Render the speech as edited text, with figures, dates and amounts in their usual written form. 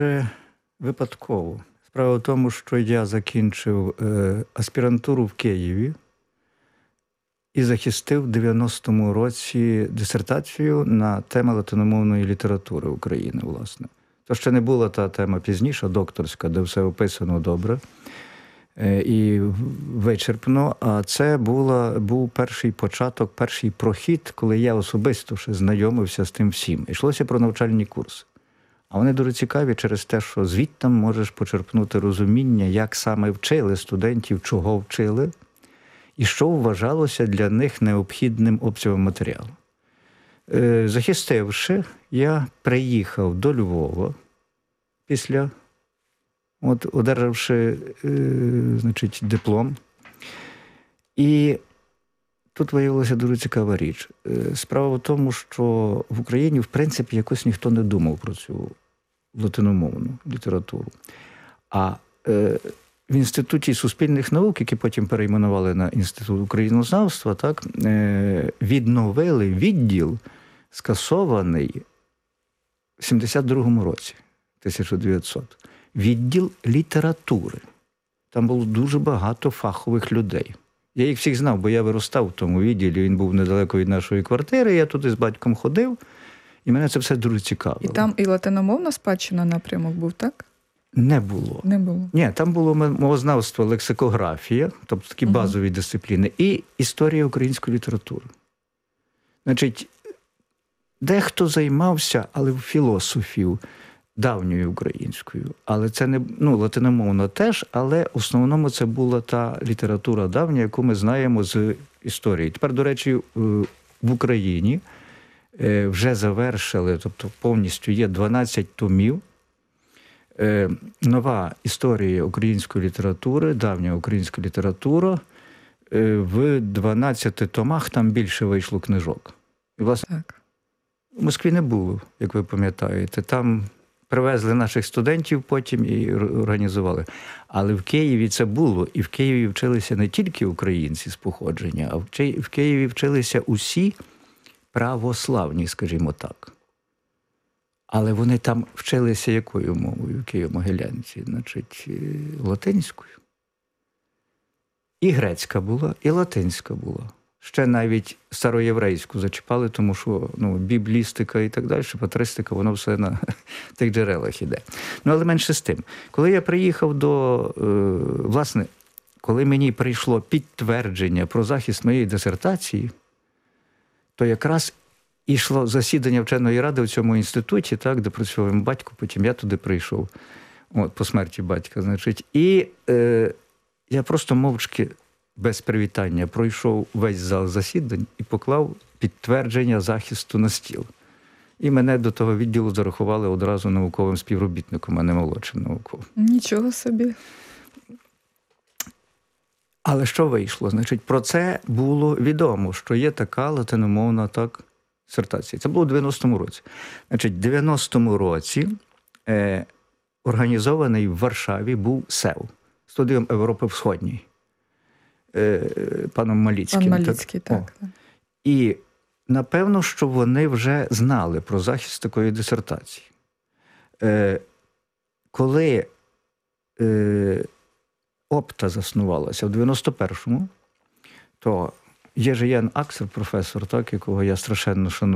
Випадково. Справа в тому, що я закінчив аспірантуру в Києві і захистив в 90-му році дисертацію на тему латиномовної літератури України, власне. То ще не була та тема пізніша, докторська, де все описано добре і вичерпно. А це був перший початок, перший прохід, коли я особисто ще знайомився з тим всім. Йшлося про навчальні курси. А вони дуже цікаві через те, що звідти можеш почерпнути розуміння, як саме вчили студентів, чого вчили, і що вважалося для них необхідним обсягом матеріалу. Захистивши, я приїхав до Львова після, одержавши диплом. І тут виявилася дуже цікава річ. Справа в тому, що в Україні, в принципі, якось ніхто не думав про цю латиномовну літературу. А в Інституті суспільних наук, який потім перейменували на Інститут українознавства, так, відновили відділ, скасований в 72-му році, 1900. Відділ літератури. Там було дуже багато фахових людей. Я їх всіх знав, бо я виростав в тому відділі, він був недалеко від нашої квартири, я туди з батьком ходив, і мене це все дуже цікавило. І там і латиномовна спадщина напрямок був, так? Не було. Не було. Ні, там було мовознавство, лексикографія, тобто такі базові дисципліни, і історія української літератури. Значить, дехто займався, але філософів, давньою українською. Але це не, латиномовно теж, але в основному це була та література давня, яку ми знаємо з історії. Тепер, до речі, в Україні вже завершили, тобто повністю є 12 томів, нова історія української літератури, давня українська література, в 12 томах там більше вийшло книжок. І, власне, так. В Москві не було, як ви пам'ятаєте. Там привезли наших студентів потім і організували. Але в Києві це було. І в Києві вчилися не тільки українці з походження, а в Києві вчилися усі православні, скажімо так. Але вони там вчилися якою мовою в Києво-Могилянці? Значить, латинською. І грецька була, і латинська була. Ще навіть староєврейську зачіпали, тому що біблістика і так далі, патристика, воно все на тих джерелах іде. Але менше з тим. Коли я приїхав власне, коли мені прийшло підтвердження про захист моєї дисертації, то якраз йшло засідання вченої ради в цьому інституті, так, де працював мій батько, потім я туди прийшов, по смерті батька, значить. І я просто мовчки, без привітання, пройшов весь зал засідань і поклав підтвердження захисту на стіл. І мене до того відділу зарахували одразу науковим співробітником, а не молодшим науковим. Нічого собі. Але що вийшло? Значить, про це було відомо, що є така латиномовна дисертація. Це було в 90-му році. Значить, в 90-му році організований в Варшаві був СЕВ, Студіум Європи Всходній, паном Маліцьким. Пан Маліцький, так. І напевно, що вони вже знали про захист такої дисертації. Коли ОПТА заснувалася в 91-му, то Єжи Ян Аксел, професор, якого я страшенно шаную,